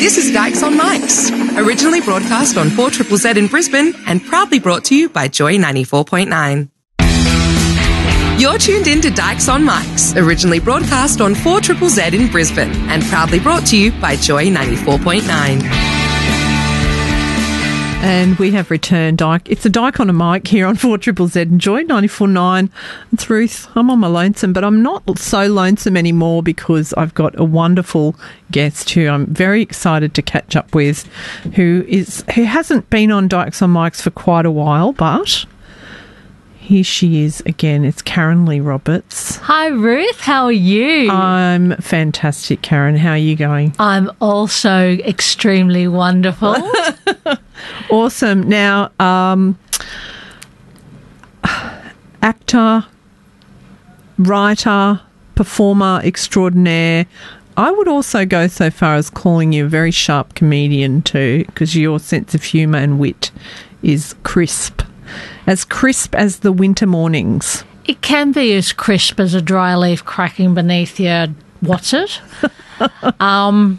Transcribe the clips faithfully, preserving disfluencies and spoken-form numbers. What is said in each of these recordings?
This is Dykes on Mics, originally broadcast on four Z Z Z in Brisbane and proudly brought to you by Joy ninety-four point nine. You're tuned in to Dykes on Mics, originally broadcast on four Z Z Z in Brisbane and proudly brought to you by Joy ninety-four point nine. And we have returned. Dyke. It's a Dyke on a Mic here on four Z Z Z and Joy ninety-four point nine. It's Ruth. I'm on my lonesome, but I'm not so lonesome anymore because I've got a wonderful guest who I'm very excited to catch up with, who is who hasn't been on Dykes on Mics for quite a while, but here she is again. It's Karen Lee Roberts. Hi, Ruth. How are you? I'm fantastic, Karen. How are you going? I'm also extremely wonderful. Awesome. Now, um, actor, writer, performer extraordinaire. I would also go so far as calling you a very sharp comedian too, because your sense of humour and wit is crisp. As crisp as the winter mornings. It can be as crisp as a dry leaf cracking beneath your what's it. um,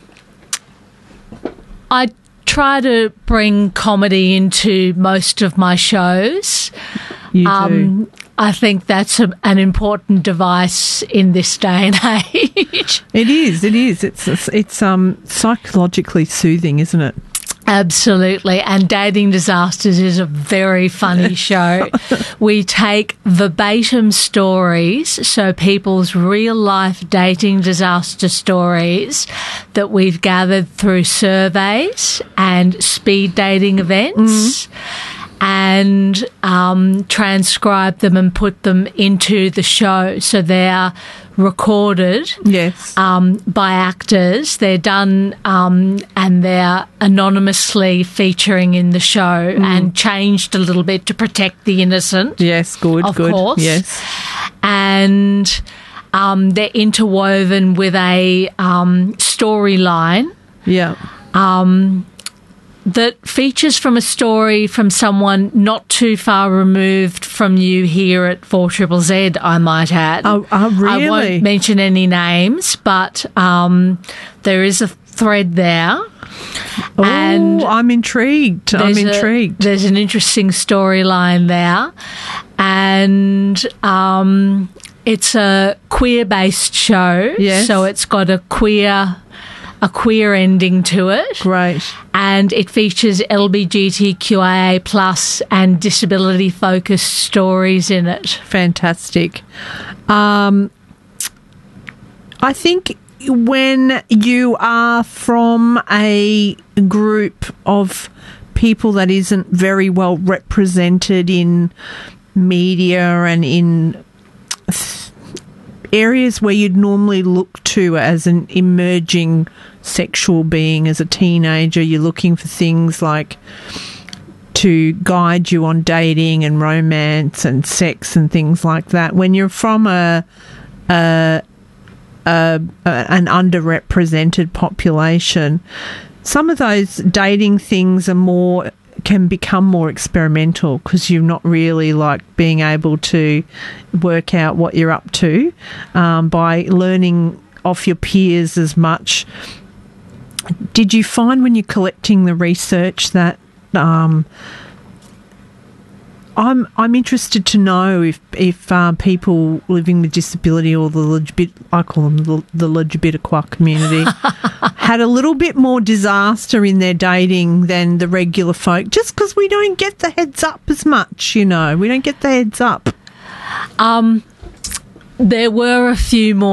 I try to bring comedy into most of my shows. You um, do. I think that's a, an important device in this day and age. It is. It is. It's it's, it's um psychologically soothing, isn't it? Absolutely. And Dating Disasters is a very funny show. We take verbatim stories, so people's real life dating disaster stories that we've gathered through surveys and speed dating events. Mm. And um, transcribe them and put them into the show. So they're recorded yes. um, by actors. They're done um, and they're anonymously featuring in the show mm. and changed a little bit to protect the innocent. Yes, good, of good. course. Yes. And um, they're interwoven with a um, storyline. Yeah. Um that features from a story from someone not too far removed from you here at four Z Z Z, I might add. Oh, oh really? I won't mention any names, but um, there is a thread there. Oh, and I'm intrigued. I'm intrigued. A, there's an interesting storyline there. And um, it's a queer-based show. Yes. So it's got a queer... a queer ending to it. Great. And it features L G B T Q I A plus and disability-focused stories in it. Fantastic. Um, I think when you are from a group of people that isn't very well represented in media and in areas where you'd normally look to as an emerging sexual being as a teenager, you're looking for things like to guide you on dating and romance and sex and things like that. When you're from a, a, a, a an underrepresented population, some of those dating things are more can become more experimental because you're not really like being able to work out what you're up to um, by learning off your peers as much. Did you find when you're collecting the research that um, I'm I'm interested to know if if uh, people living with disability or the L G B T, I call them the, the L G B T Q community had a little bit more disaster in their dating than the regular folk, just because we don't get the heads up as much, you know. We don't get the heads up. Um, there were a few more